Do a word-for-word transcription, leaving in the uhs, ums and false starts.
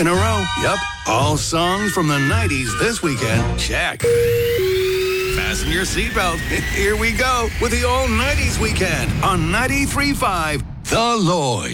in a row. Yep, all songs from the nineties this weekend. Check. Fasten your seatbelt. Here we go with the all nineties weekend on ninety-three point five The Lloyd.